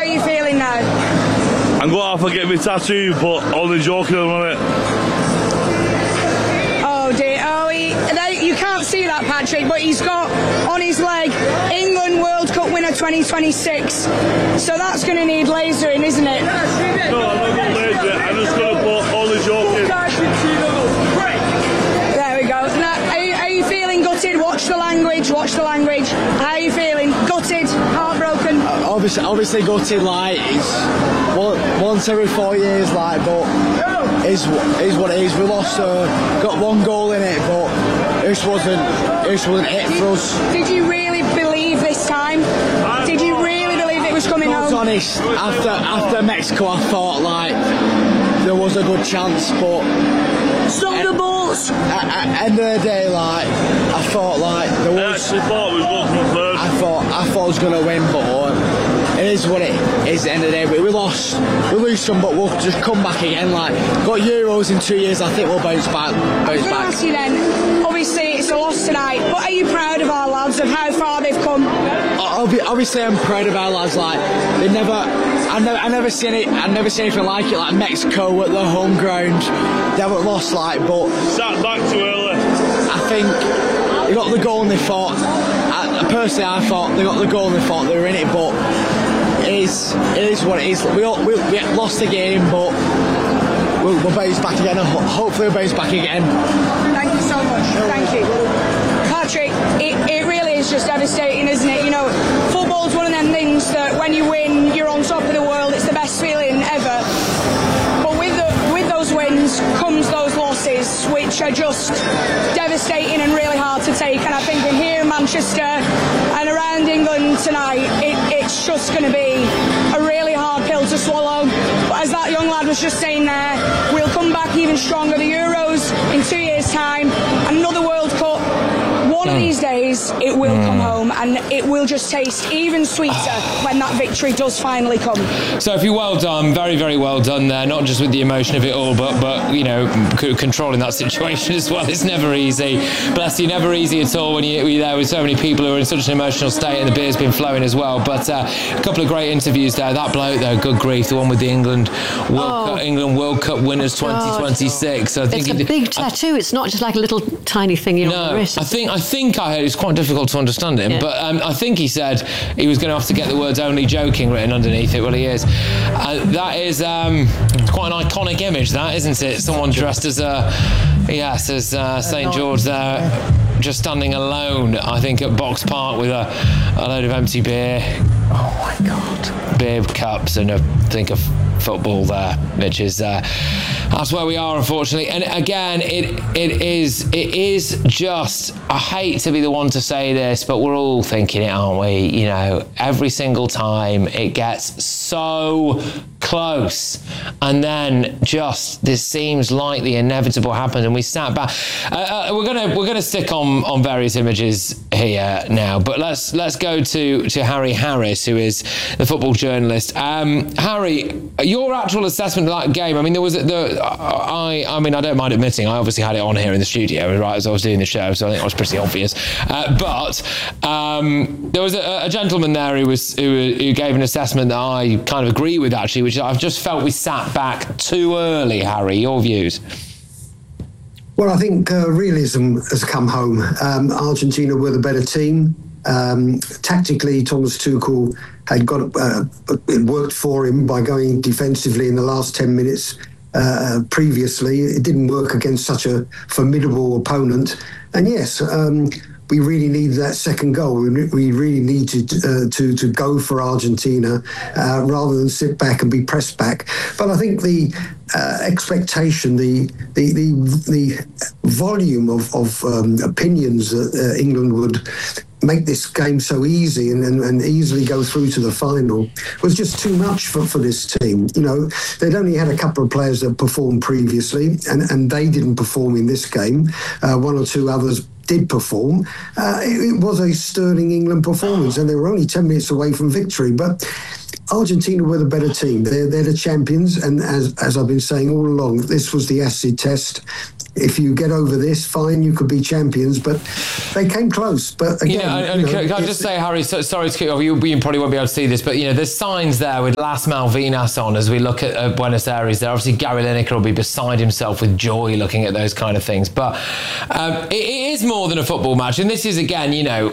are you feeling now? I'm going to have to get my tattoo, but only joking on it. Oh dear, you can't see that, Patrick, but he's got on his leg England World Cup winner 2026. So that's going to need lasering, isn't it? No, I'm not going to laser it. I'm just going to put only joking. There we go. Now, are you feeling gutted? Watch the language. How are you feeling? Gutted? Heartbroken? Obviously gutted, like, it's once every 4 years, like, but is what it is. We lost, got one goal in it, but this wasn't it for us. Did you really believe this time? Did you really believe it was coming home? To be honest, after Mexico, I thought, like, there was a good chance, but stop the balls. At end of the day, like, I thought, like, there was. I thought we was going from third. I thought I was going to win, but it is what it is. At the end of the day, we lose some, but we'll just come back again. Like, got Euros in 2 years, I think we'll bounce back. I was going to ask you then. Obviously, it's a loss tonight, but are you proud of our lads of how far they've come? Obviously, I'm proud of our lads. Like, I never seen anything like it. Like Mexico at the home ground, they haven't lost. Like, but sat back too early. I think they got the goal and they fought. Personally, I thought they got the goal and they thought they were in it, but it is what it is. We lost the game, but we'll bounce back again. Hopefully, we'll bounce back again. Thank you so much. Thank you, Patrick. It really is just devastating, isn't it? You know, football's one of them things that when you win, you're on top of the world. It's the best feeling ever. But with those wins comes those losses, which are just devastating and really hard to take. And I think in here in Manchester and around England tonight, it's just going to be a really hard pill to swallow. But as that young lad was just saying there, we'll come back even stronger. The Euros in 2 years' time, another World Cup. One of these days, it will come home, and it will just taste even sweeter when that victory does finally come. Sophie, well done, very, very well done there. Not just with the emotion of it all, but you know, controlling that situation as well. It's never easy. Bless you, never easy at all when you're there with so many people who are in such an emotional state, and the beer's been flowing as well. But a couple of great interviews there. That bloke, though, good grief, the one with the England World Cup winners 2026. So I think it's a big tattoo. It's not just like a little tiny thing on the wrist. I think I heard it's quite difficult to understand him, but I think he said he was going to have to get the words "only joking" written underneath it. Well, he is. That is quite an iconic image, that, isn't it? Someone dressed as St. George there, just standing alone, I think, at Box Park with a load of empty beer. Oh my God. Beer cups and I think a football there, which is that's where we are, unfortunately. And again, it is just, I hate to be the one to say this, but we're all thinking it, aren't we? You know, every single time it gets so close, and then just this seems like the inevitable happens, and we sat back. We're gonna stick on various images here now, but let's go to Harry Harris, who is the football journalist. Harry, your actual assessment of that game. I mean, there was I mean, I don't mind admitting, I obviously had it on here in the studio, right, as I was doing the show, so I think it was pretty obvious. But there was a gentleman there who gave an assessment that I kind of agree with, actually, which I've just felt we sat back too early. Harry, your views? Well, I think realism has come home. Argentina were the better team. Tactically, Thomas Tuchel had got it worked for him by going defensively in the last 10 minutes. Previously, it didn't work against such a formidable opponent. And yes, we really needed that second goal. We really needed to go for Argentina rather than sit back and be pressed back. But I think the expectation, the volume of opinions that England would make this game so easy and easily go through to the final was just too much for this team. You know, they'd only had a couple of players that performed previously, and they didn't perform in this game. One or two others did perform. It was a sterling England performance, and they were only 10 minutes away from victory. But Argentina were the better team. They're the champions, and as I've been saying all along, this was the acid test. if you get over this, fine, you could be champions. But they came close. But again, can I just say, Harry, sorry to cut you off, you probably won't be able to see this, but there's signs there with Las Malvinas on as we look at Buenos Aires. There, obviously, Gary Lineker will be beside himself with joy looking at those kind of things. But it is more than a football match, and this is again,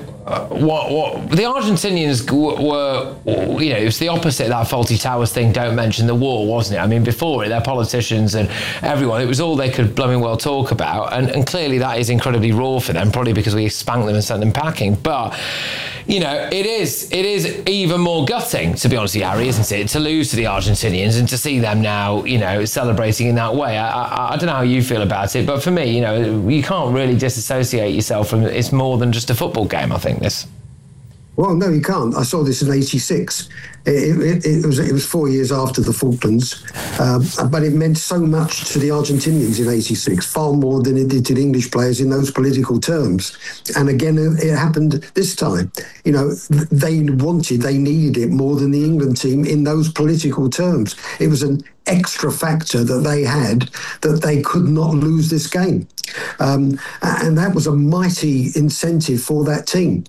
what the Argentinians were. It was the opposite of that Fawlty Towers thing. Don't mention the war, wasn't it? I mean, before it, their politicians and everyone, it was all they could blooming well talk about, and clearly that is incredibly raw for them, probably because we spanked them and sent them packing. But it is even more gutting, to be honest with you, Harry, isn't it, to lose to the Argentinians and to see them now, celebrating in that way. I don't know how you feel about it, but for me, you can't really disassociate yourself from it's more than just a football game, I think, this. Well, no, you can't. I saw this in '86. It was 4 years after the Falklands, but it meant so much to the Argentinians in '86, far more than it did to the English players in those political terms. And again, it happened this time. They needed it more than the England team in those political terms. It was an extra factor that they had, that they could not lose this game. And that was a mighty incentive for that team.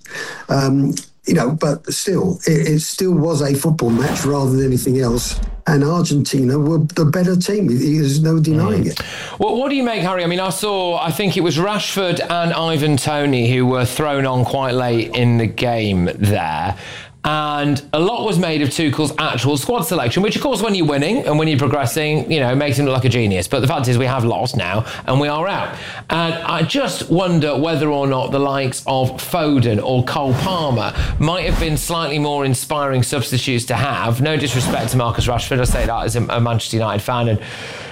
But still, it still was a football match rather than anything else. And Argentina were the better team. There's no denying it. Well, what do you make, Harry? I mean, I think it was Rashford and Ivan Toney who were thrown on quite late in the game there. And a lot was made of Tuchel's actual squad selection, which, of course, when you're winning and when you're progressing, makes him look like a genius. But the fact is we have lost now and we are out. And I just wonder whether or not the likes of Foden or Cole Palmer might have been slightly more inspiring substitutes to have. No disrespect to Marcus Rashford. I say that as a Manchester United fan and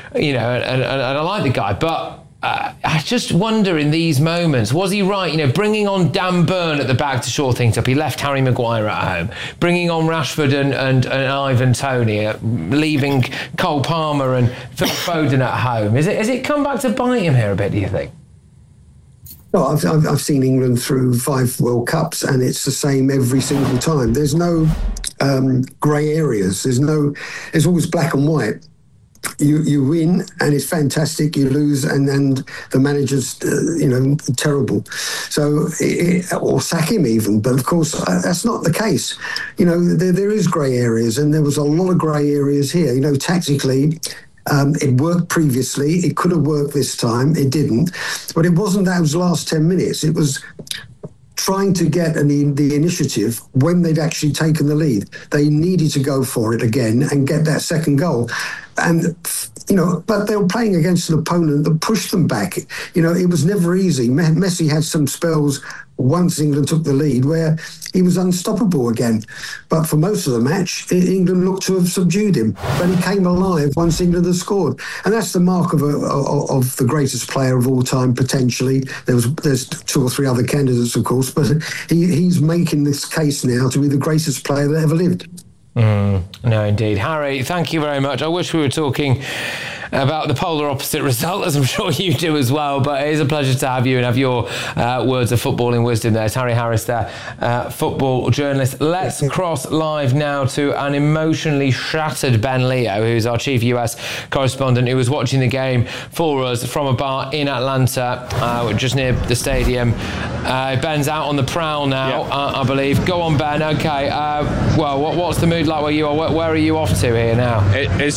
I like the guy. But I just wonder in these moments, was he right? Bringing on Dan Burn at the back to shore things up. He left Harry Maguire at home. Bringing on Rashford and Ivan Toney, leaving Cole Palmer and Phil Foden at home. Has it come back to bite him here a bit, do you think? No, I've seen England through 5 World Cups, and it's the same every single time. There's no grey areas. It's always black and white. You win and it's fantastic. You lose and the manager's terrible. So or sack him even. But of course that's not the case. There is grey areas, and there was a lot of grey areas here. Tactically. It worked previously. It could have worked this time. It didn't. But it wasn't those last 10 minutes. It was trying to get the initiative when they'd actually taken the lead. They needed to go for it again and get that second goal. And, but they were playing against an opponent that pushed them back. It was never easy. Messi had some spells once England took the lead where he was unstoppable again. But for most of the match, England looked to have subdued him. But he came alive once England had scored. And that's the mark of the greatest player of all time, potentially. There's 2 or 3 other candidates, of course, but he's making this case now to be the greatest player that ever lived. No, indeed. Harry, thank you very much. I wish we were talking about the polar opposite result, as I'm sure you do as well, but it is a pleasure to have you and have your words of footballing wisdom there. It's Harry Harris there, football journalist. Let's cross live now to an emotionally shattered Ben Leo, who's our chief US correspondent, who was watching the game for us from a bar in Atlanta, just near the stadium. Ben's out on the prowl now, I believe. Go on, Ben. Okay. What's the mood like where you are? Where are you off to here now? It's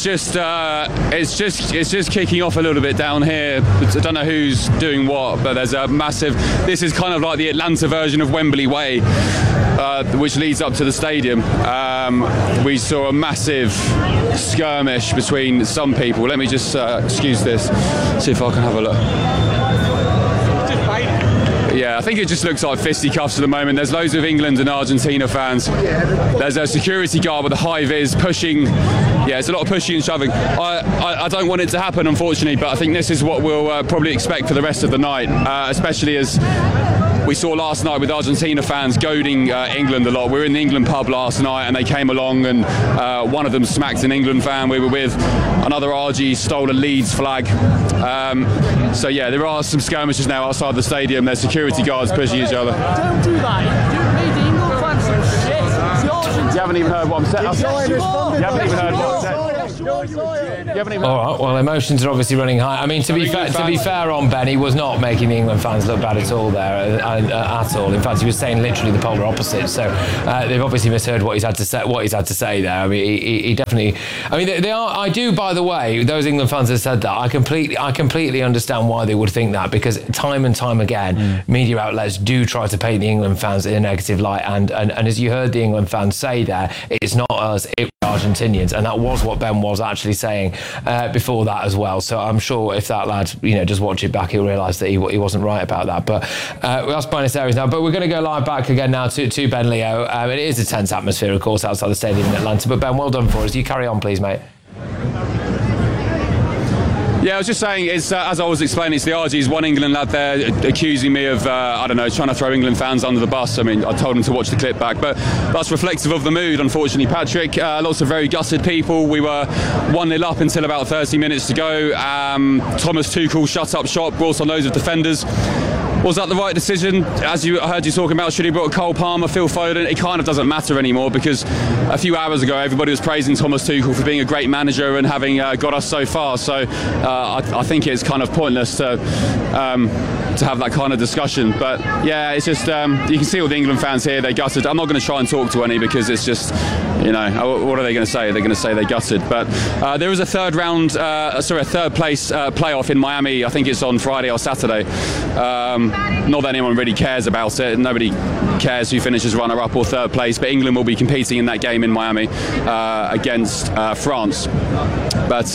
just kicking off a little bit down here. I don't know who's doing what, but there's a massive. This is kind of like the Atlanta version of Wembley Way, which leads up to the stadium. We saw a massive skirmish between some people. Let me just excuse this. See if I can have a look. Yeah, I think it just looks like fisticuffs at the moment. There's loads of England and Argentina fans. There's a security guard with a high vis pushing. Yeah, it's a lot of pushing and shoving. I don't want it to happen, unfortunately, but I think this is what we'll probably expect for the rest of the night, especially as we saw last night with Argentina fans goading England a lot. We were in the England pub last night and they came along and one of them smacked an England fan we were with. Another RG stole a Leeds flag. So yeah, there are some skirmishes now outside the stadium. There's security guards pushing each other. Don't do that. You made the England fans some shit. You haven't even heard what I'm saying. You haven't even heard what I'm saying. All right. Well, emotions are obviously running high. I mean, to be fair on Ben, he was not making the England fans look bad at all there, at all. In fact, he was saying literally the polar opposite. So they've obviously misheard what he's had to say there. I mean, he definitely. I mean, they are. I do, by the way, those England fans that said that. I completely understand why they would think that, because time and time again, media outlets do try to paint the England fans in a negative light, and as you heard the England fans say there, it's not us, it was Argentinians, and that was what Ben was actually saying before that as well. So I'm sure if that lad, just watch it back, he'll realise that he wasn't right about that. But that's Buenos Aires now. But we're going to go live back again now to Ben Leo. It is a tense atmosphere, of course, outside the stadium in Atlanta. But Ben, well done for us. You carry on, please, mate. Yeah, I was just saying, it's as I was explaining, it's the RG's one England lad there accusing me of, trying to throw England fans under the bus. I mean, I told him to watch the clip back, but that's reflective of the mood, unfortunately, Patrick. Lots of very gutted people. We were 1-0 up until about 30 minutes to go. Thomas Tuchel shut up shop, brought on loads of defenders. Was that the right decision? As I heard you talking about, should he brought Cole Palmer, Phil Foden? It kind of doesn't matter anymore, because a few hours ago everybody was praising Thomas Tuchel for being a great manager and having got us so far. So I think it's kind of pointless to have that kind of discussion. But yeah, it's just you can see all the England fans here, they're gutted. I'm not going to try and talk to any, because it's just, what are they going to say? They're going to say they're gutted. But there is a third place playoff in Miami. I think it's on Friday or Saturday. Not that anyone really cares about it. Nobody cares who finishes runner-up or third place, but England will be competing in that game in Miami against France. But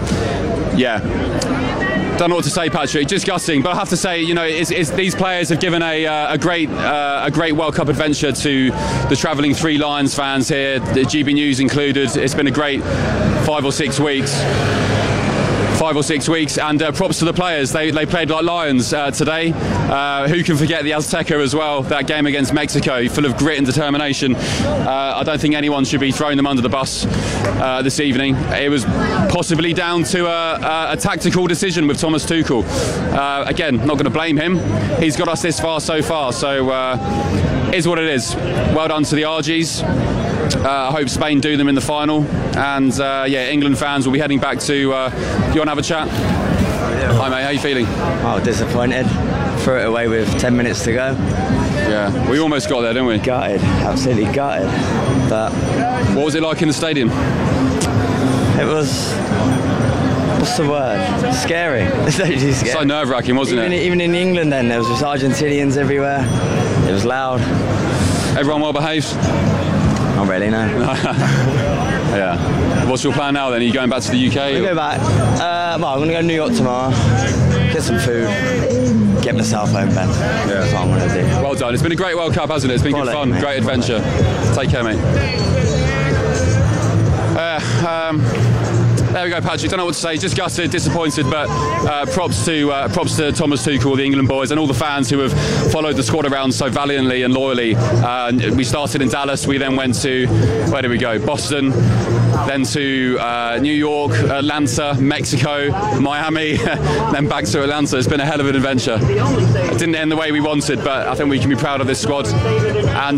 don't know what to say, Patrick. Just gutting, but I have to say, these players have given a great World Cup adventure to the travelling Three Lions fans here, the GB News included. It's been a great 5 or 6 weeks. 5 or 6 weeks, and props to the players. They played like lions today. Who can forget the Azteca as well? That game against Mexico, full of grit and determination. I don't think anyone should be throwing them under the bus this evening. It was possibly down to a tactical decision with Thomas Tuchel. Again, not going to blame him. He's got us this far so far, so is what it is. Well done to the RGs. I hope Spain do them in the final, and England fans will be heading back to. You want to have a chat? Hi mate, how you feeling? Oh, disappointed. Threw it away with 10 minutes to go. Yeah, we almost got there, didn't we? Gutted, absolutely gutted. But what was it like in the stadium? It was. What's the word? Scary. It's actually scary. So nerve-wracking, wasn't it? Even in England, then there was just Argentinians everywhere. It was loud. Everyone well behaved? Not really, no. Yeah. What's your plan now then? Are you going back to the UK? I'm going to go back. I'm going to go to New York tomorrow, get some food, get myself home, Ben. Yeah. That's what I'm going to do. Well done. It's been a great World Cup, hasn't it? It's been good fun, mate. Great adventure. Take care, mate. There we go, Patrick. Don't know what to say. Just gutted, disappointed, but props to Thomas Tuchel, the England boys, and all the fans who have followed the squad around so valiantly and loyally. We started in Dallas. We then went to, where did we go? Boston, then to New York, Atlanta, Mexico, Miami, then back to Atlanta. It's been a hell of an adventure. It didn't end the way we wanted, but I think we can be proud of this squad. And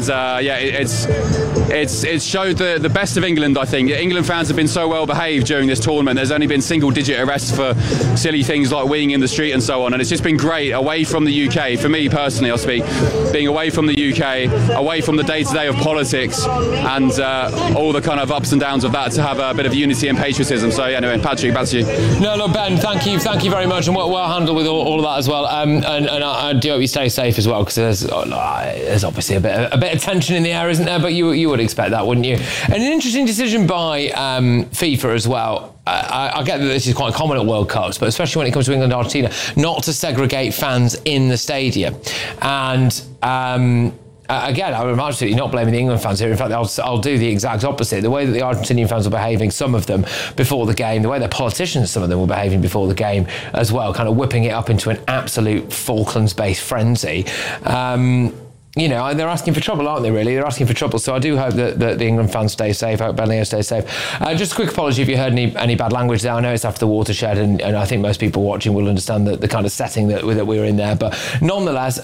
it's showed the best of England. I think England fans have been so well behaved during this tournament. There's only been single-digit arrests for silly things like weeing in the street and so on, and it's just been great away from the UK. For me personally, I'll speak, being away from the UK, away from the day-to-day of politics and all the kind of ups and downs of that, to have a bit of unity and patriotism. So anyway, Patrick, back to you. No, look, Ben, thank you very much, and well handled with all of that as well. And I do hope you stay safe as well, because there's obviously a bit of tension in the air, isn't there? But you would expect that, wouldn't you? And an interesting decision by FIFA as well. I get that this is quite common at World Cups, but especially when it comes to England and Argentina, not to segregate fans in the stadium. And again, I'm absolutely not blaming the England fans here. In fact, I'll do the exact opposite. The way that the Argentinian fans were behaving, some of them, before the game, the way their politicians, some of them, were behaving before the game as well, kind of whipping it up into an absolute Falklands-based frenzy. you know, they're asking for trouble, aren't they, really? They're asking for trouble. So I do hope that the England fans stay safe. I hope Benio stays safe. Just a quick apology if you heard any bad language there. I know it's after the watershed, and I think most people watching will understand the kind of setting that we were in there. But nonetheless,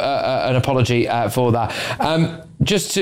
an apology for that. Just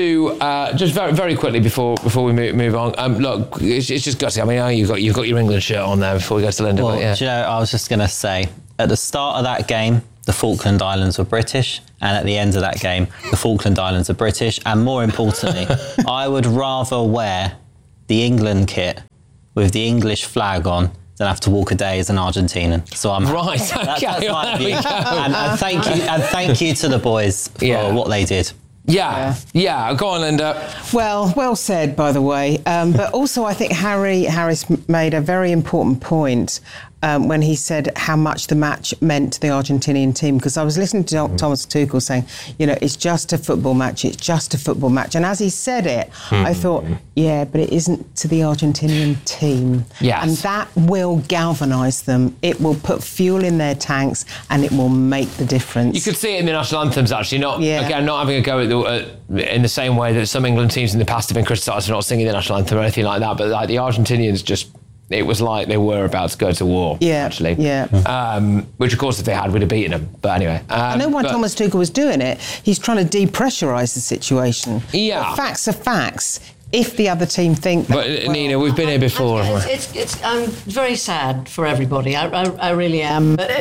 very, very quickly before we move on. Look, it's just gutsy. I mean, you've got your England shirt on there before we go to Linda. Well, yeah. do you know, I was just going to say, at the start of that game, the Falkland Islands were British, and at the end of that game, the Falkland Islands are British. And more importantly, I would rather wear the England kit with the English flag on than have to walk a day as an Argentinian. So I'm right. That's my view. And thank you to the boys for what they did. Yeah. Go on, Linda. Well said, by the way. But also, I think Harris made a very important point when he said how much the match meant to the Argentinian team. Because I was listening to Thomas Tuchel saying, you know, it's just a football match. It's just a football match. And as he said it, I thought, yeah, but it isn't to the Argentinian team. Yes. And that will galvanise them. It will put fuel in their tanks, and it will make the difference. You could see it in the national anthems, actually. Not having a go at in the same way that some England teams in the past have been criticised for not singing the national anthem or anything like that. But like the Argentinians just... It was like they were about to go to war, actually. Yeah. Which, of course, if they had, we'd have beaten them. But anyway. I know why Thomas Tuchel was doing it. He's trying to depressurise the situation. Yeah. But facts are facts. If the other team think... But, Nina, we've been here before. I'm very sad for everybody. I really am. But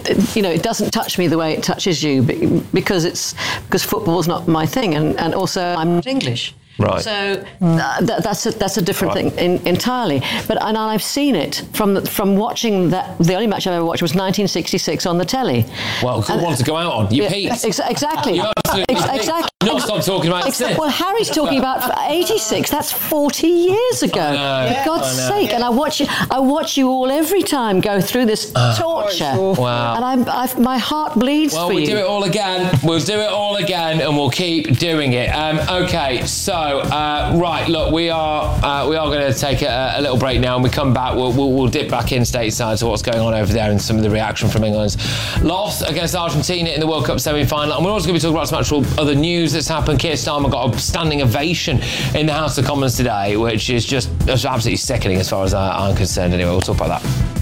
it doesn't touch me the way it touches you because football's not my thing, and also I'm not English. Right. So that's a different thing entirely. But I've seen it from watching that. The only match I've ever watched was 1966 on the telly. Well, good one to go out on. You peaked. Exactly. Exactly. Not stop talking about it. Well, Harry's talking about 86. That's 40 years ago. For God's sake! And I watch you all every time go through this torture. Wow. And my heart bleeds for you. Well, we'll do it all again. We'll do it all again, and we'll keep doing it. Okay. So, right. Look, we are going to take a little break now, and we come back. We'll dip back in stateside to what's going on over there and some of the reaction from England's loss against Argentina in the World Cup semi-final. And we're also going to be talking about some actual other news that's happened. Keir Starmer got a standing ovation in the House of Commons today, which is just absolutely sickening as far as I'm concerned. Anyway, we'll talk about that.